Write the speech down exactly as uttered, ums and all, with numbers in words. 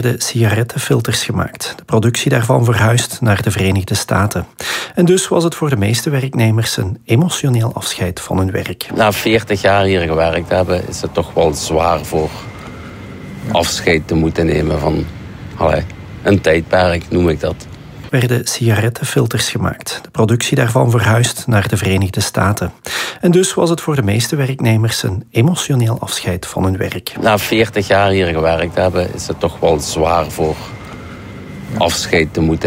werden sigarettenfilters gemaakt. De productie daarvan verhuisd naar de Verenigde Staten. En dus was het voor de meeste werknemers een emotioneel afscheid van hun werk. Na veertig jaar hier gewerkt hebben, is het toch wel zwaar voor afscheid te moeten nemen van allee, een tijdperk, noem ik dat. Werden sigarettenfilters gemaakt. De productie daarvan verhuisd naar de Verenigde Staten. En dus was het voor de meeste werknemers een emotioneel afscheid van hun werk. Na veertig jaar hier gewerkt hebben, is het toch wel zwaar voor afscheid te moeten